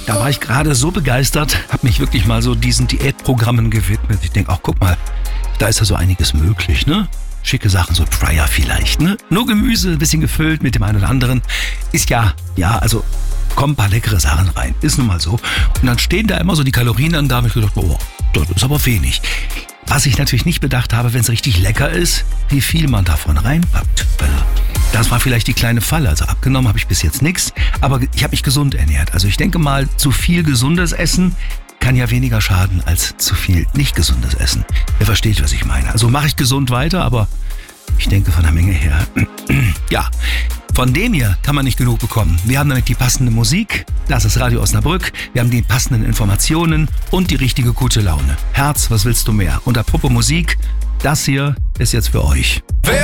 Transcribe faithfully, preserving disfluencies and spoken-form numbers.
Da war ich gerade so begeistert, habe mich wirklich mal so diesen Diätprogrammen gewidmet. Ich denke, ach guck mal, da ist ja so einiges möglich, ne? Schicke Sachen, so Fryer vielleicht, ne? Nur Gemüse, ein bisschen gefüllt mit dem einen oder anderen. Ist ja, ja, also kommen ein paar leckere Sachen rein. Ist nun mal so. Und dann stehen da immer so die Kalorien an, da habe ich gedacht, oh, das ist aber wenig. Was ich natürlich nicht bedacht habe, wenn es richtig lecker ist, wie viel man davon reinpackt. Also, das war vielleicht die kleine Falle. Also abgenommen habe ich bis jetzt nichts, aber ich habe mich gesund ernährt. Also ich denke mal, zu viel gesundes Essen kann ja weniger schaden als zu viel nicht gesundes Essen. Ihr versteht, was ich meine. Also mache ich gesund weiter, aber ich denke von der Menge her, ja, von dem hier kann man nicht genug bekommen. Wir haben damit die passende Musik, das ist Radio Osnabrück, wir haben die passenden Informationen und die richtige gute Laune. Herz, was willst du mehr? Und apropos Musik, das hier ist jetzt für euch. Wer